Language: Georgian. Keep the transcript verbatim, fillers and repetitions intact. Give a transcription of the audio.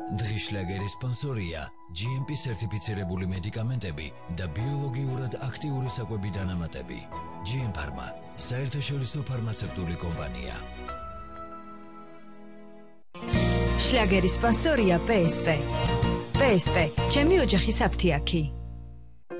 დღის შლაგერის სპონსორია ჯი ემ პი სერტიფიცირებული მედიკამენტები და ბიოლოგიურად აქტიური საკვები დანამატები. ჯი ემ ფარმა, საერთაშორისო ფარმაცევტული კომპანია. შლაგერის სპონსორია პე ეს პე. პე ეს პე, ჩემი ოჯახის აფთიაქი.